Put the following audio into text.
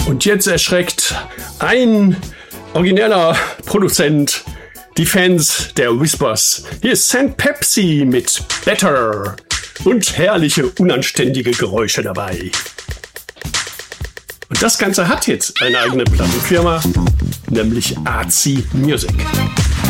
Und jetzt erschreckt ein origineller Produzent die Fans der Whispers. Hier ist St. Pepsi mit Better und herrliche, unanständige Geräusche dabei. Und das Ganze hat jetzt eine eigene Plattenfirma, nämlich Artsy Music.